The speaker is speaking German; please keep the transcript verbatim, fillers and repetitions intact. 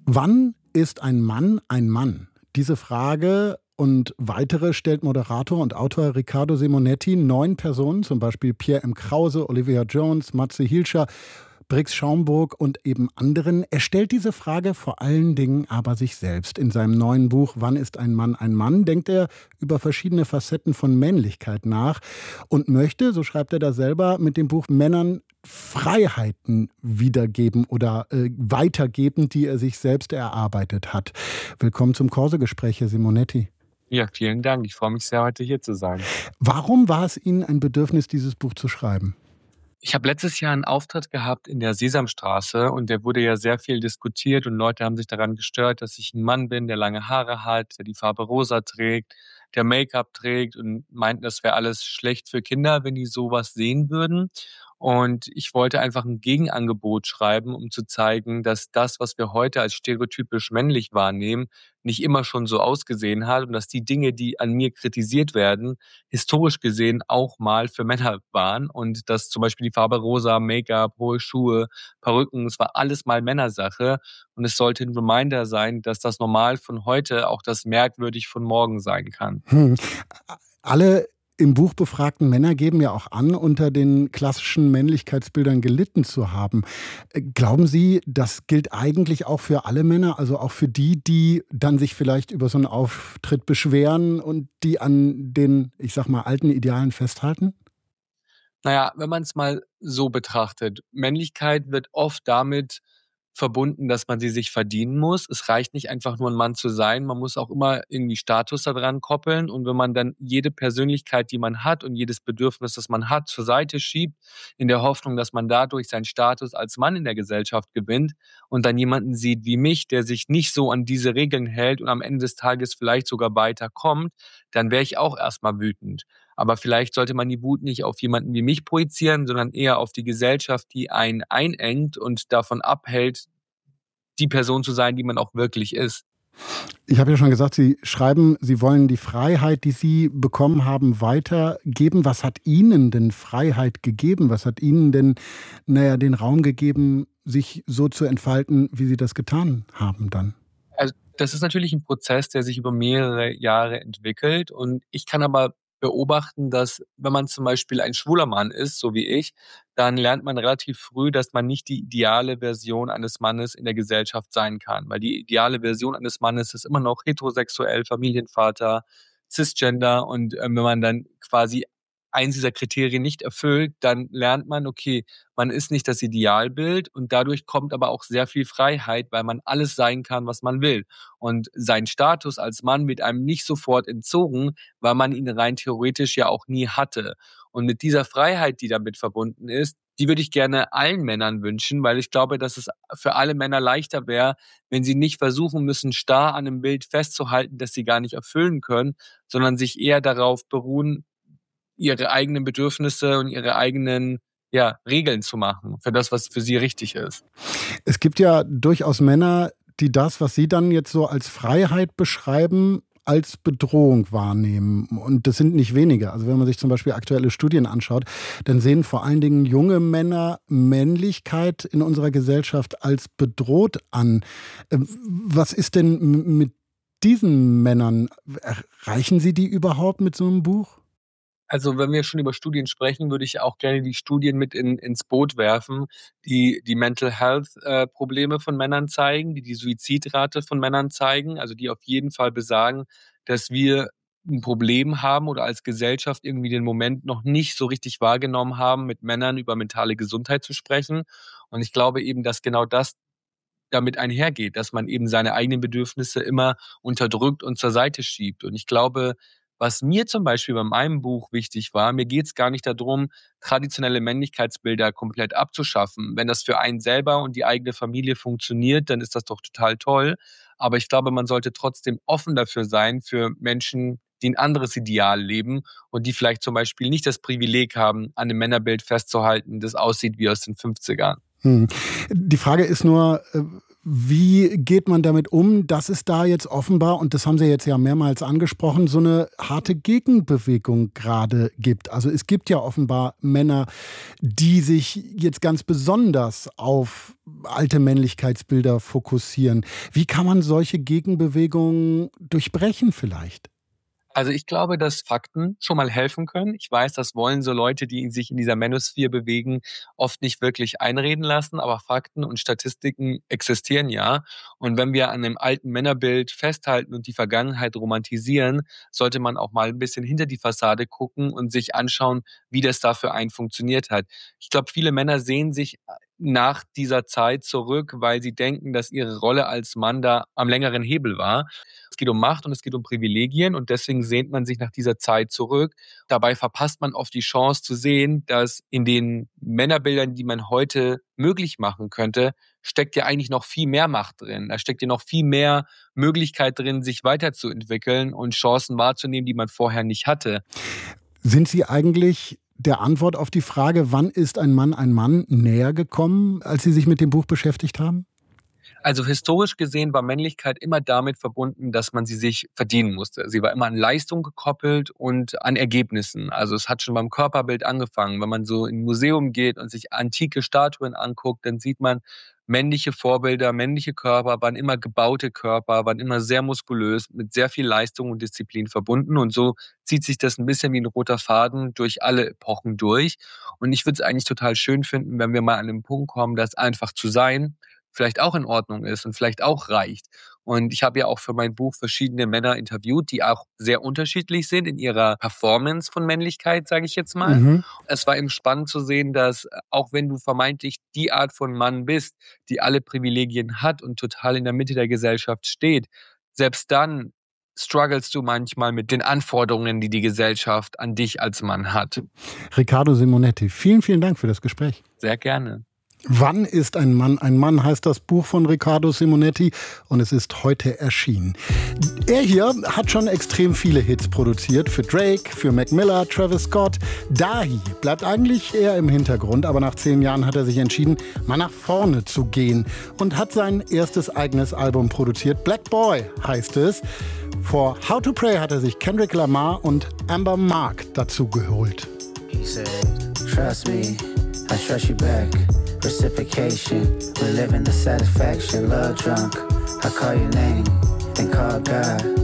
Wann ist ein Mann ein Mann? Diese Frage und weitere stellt Moderator und Autor Riccardo Simonetti neun Personen, zum Beispiel Pierre M. Krause, Olivia Jones, Matze Hilscher, Brix Schaumburg und eben anderen. Er stellt diese Frage vor allen Dingen aber sich selbst. In seinem neuen Buch »Wann ist ein Mann ein Mann« denkt er über verschiedene Facetten von Männlichkeit nach und möchte, so schreibt er da selber, mit dem Buch Männern Freiheiten wiedergeben oder äh, weitergeben, die er sich selbst erarbeitet hat. Willkommen zum Corso-Gespräch, Herr Simonetti. Ja, vielen Dank. Ich freue mich sehr, heute hier zu sein. Warum war es Ihnen ein Bedürfnis, dieses Buch zu schreiben? Ich habe letztes Jahr einen Auftritt gehabt in der Sesamstraße und der wurde ja sehr viel diskutiert und Leute haben sich daran gestört, dass ich ein Mann bin, der lange Haare hat, der die Farbe rosa trägt, der Make-up trägt und meinten, das wäre alles schlecht für Kinder, wenn die sowas sehen würden. Und ich wollte einfach ein Gegenangebot schreiben, um zu zeigen, dass das, was wir heute als stereotypisch männlich wahrnehmen, nicht immer schon so ausgesehen hat und dass die Dinge, die an mir kritisiert werden, historisch gesehen auch mal für Männer waren und dass zum Beispiel die Farbe rosa, Make-up, hohe Schuhe, Perücken, es war alles mal Männersache und es sollte ein Reminder sein, dass das Normal von heute auch das merkwürdig von morgen sein kann. Hm. Alle im Buch befragten Männer geben ja auch an, unter den klassischen Männlichkeitsbildern gelitten zu haben. Glauben Sie, das gilt eigentlich auch für alle Männer, also auch für die, die dann sich vielleicht über so einen Auftritt beschweren und die an den, ich sag mal, alten Idealen festhalten? Naja, wenn man es mal so betrachtet, Männlichkeit wird oft damit verbunden, dass man sie sich verdienen muss. Es reicht nicht einfach nur ein Mann zu sein, man muss auch immer irgendwie Status da dran koppeln und wenn man dann jede Persönlichkeit, die man hat und jedes Bedürfnis, das man hat, zur Seite schiebt, in der Hoffnung, dass man dadurch seinen Status als Mann in der Gesellschaft gewinnt und dann jemanden sieht wie mich, der sich nicht so an diese Regeln hält und am Ende des Tages vielleicht sogar weiterkommt, dann wäre ich auch erst mal wütend. Aber vielleicht sollte man die Wut nicht auf jemanden wie mich projizieren, sondern eher auf die Gesellschaft, die einen einengt und davon abhält, die Person zu sein, die man auch wirklich ist. Ich habe ja schon gesagt, Sie schreiben, Sie wollen die Freiheit, die Sie bekommen haben, weitergeben. Was hat Ihnen denn Freiheit gegeben? Was hat Ihnen denn, naja, den Raum gegeben, sich so zu entfalten, wie Sie das getan haben dann? Also das ist natürlich ein Prozess, der sich über mehrere Jahre entwickelt und ich kann aber beobachten, dass wenn man zum Beispiel ein schwuler Mann ist, so wie ich, dann lernt man relativ früh, dass man nicht die ideale Version eines Mannes in der Gesellschaft sein kann. Weil die ideale Version eines Mannes ist immer noch heterosexuell, Familienvater, cisgender und ähm, wenn man dann quasi eins dieser Kriterien nicht erfüllt, dann lernt man, okay, man ist nicht das Idealbild und dadurch kommt aber auch sehr viel Freiheit, weil man alles sein kann, was man will. Und sein Status als Mann wird einem nicht sofort entzogen, weil man ihn rein theoretisch ja auch nie hatte. Und mit dieser Freiheit, die damit verbunden ist, die würde ich gerne allen Männern wünschen, weil ich glaube, dass es für alle Männer leichter wäre, wenn sie nicht versuchen müssen, starr an einem Bild festzuhalten, das sie gar nicht erfüllen können, sondern sich eher darauf beruhen, ihre eigenen Bedürfnisse und ihre eigenen ja, Regeln zu machen für das, was für sie richtig ist. Es gibt ja durchaus Männer, die das, was Sie dann jetzt so als Freiheit beschreiben, als Bedrohung wahrnehmen. Und das sind nicht wenige. Also wenn man sich zum Beispiel aktuelle Studien anschaut, dann sehen vor allen Dingen junge Männer Männlichkeit in unserer Gesellschaft als bedroht an. Was ist denn mit diesen Männern? Erreichen Sie die überhaupt mit so einem Buch? Also wenn wir schon über Studien sprechen, würde ich auch gerne die Studien mit in, ins Boot werfen, die die Mental Health äh, Probleme von Männern zeigen, die die Suizidrate von Männern zeigen, also die auf jeden Fall besagen, dass wir ein Problem haben oder als Gesellschaft irgendwie den Moment noch nicht so richtig wahrgenommen haben, mit Männern über mentale Gesundheit zu sprechen. Und ich glaube eben, dass genau das damit einhergeht, dass man eben seine eigenen Bedürfnisse immer unterdrückt und zur Seite schiebt. Und ich glaube, was mir zum Beispiel bei meinem Buch wichtig war, mir geht es gar nicht darum, traditionelle Männlichkeitsbilder komplett abzuschaffen. Wenn das für einen selber und die eigene Familie funktioniert, dann ist das doch total toll. Aber ich glaube, man sollte trotzdem offen dafür sein, für Menschen, die ein anderes Ideal leben und die vielleicht zum Beispiel nicht das Privileg haben, an einem Männerbild festzuhalten, das aussieht wie aus den fünfzigern. Hm. Die Frage ist nur, Wie geht man damit um, dass es da jetzt offenbar, und das haben Sie jetzt ja mehrmals angesprochen, so eine harte Gegenbewegung gerade gibt? Also es gibt ja offenbar Männer, die sich jetzt ganz besonders auf alte Männlichkeitsbilder fokussieren. Wie kann man solche Gegenbewegungen durchbrechen vielleicht? Also ich glaube, dass Fakten schon mal helfen können. Ich weiß, das wollen so Leute, die sich in dieser Manosphere bewegen, oft nicht wirklich einreden lassen, aber Fakten und Statistiken existieren ja. Und wenn wir an einem alten Männerbild festhalten und die Vergangenheit romantisieren, sollte man auch mal ein bisschen hinter die Fassade gucken und sich anschauen, wie das da für einen funktioniert hat. Ich glaube, viele Männer sehen sich nach dieser Zeit zurück, weil sie denken, dass ihre Rolle als Mann da am längeren Hebel war. Es geht um Macht und es geht um Privilegien und deswegen sehnt man sich nach dieser Zeit zurück. Dabei verpasst man oft die Chance zu sehen, dass in den Männerbildern, die man heute möglich machen könnte, steckt ja eigentlich noch viel mehr Macht drin. Da steckt ja noch viel mehr Möglichkeit drin, sich weiterzuentwickeln und Chancen wahrzunehmen, die man vorher nicht hatte. Sind Sie eigentlich der Antwort auf die Frage, wann ist ein Mann ein Mann, näher gekommen, als Sie sich mit dem Buch beschäftigt haben? Also historisch gesehen war Männlichkeit immer damit verbunden, dass man sie sich verdienen musste. Sie war immer an Leistung gekoppelt und an Ergebnissen. Also es hat schon beim Körperbild angefangen. Wenn man so in ein Museum geht und sich antike Statuen anguckt, dann sieht man männliche Vorbilder, männliche Körper, waren immer gebaute Körper, waren immer sehr muskulös, mit sehr viel Leistung und Disziplin verbunden. Und so zieht sich das ein bisschen wie ein roter Faden durch alle Epochen durch. Und ich würde es eigentlich total schön finden, wenn wir mal an den Punkt kommen, dass einfach zu sein vielleicht auch in Ordnung ist und vielleicht auch reicht. Und ich habe ja auch für mein Buch verschiedene Männer interviewt, die auch sehr unterschiedlich sind in ihrer Performance von Männlichkeit, sage ich jetzt mal. Mhm. Es war eben spannend zu sehen, dass auch wenn du vermeintlich die Art von Mann bist, die alle Privilegien hat und total in der Mitte der Gesellschaft steht, selbst dann strugglest du manchmal mit den Anforderungen, die die Gesellschaft an dich als Mann hat. Riccardo Simonetti, vielen, vielen Dank für das Gespräch. Sehr gerne. Wann ist ein Mann ein Mann, heißt das Buch von Riccardo Simonetti und es ist heute erschienen. Er hier hat schon extrem viele Hits produziert, für Drake, für Mac Miller, Travis Scott. Dahi bleibt eigentlich eher im Hintergrund, aber nach zehn Jahren hat er sich entschieden, mal nach vorne zu gehen und hat sein erstes eigenes Album produziert. Black Boy heißt es. Vor How to Pray hat er sich Kendrick Lamar und Amber Mark dazu geholt. He said, trust me, I trust you back. Reciprocation, we live in the satisfaction, love drunk. I call your name and call God.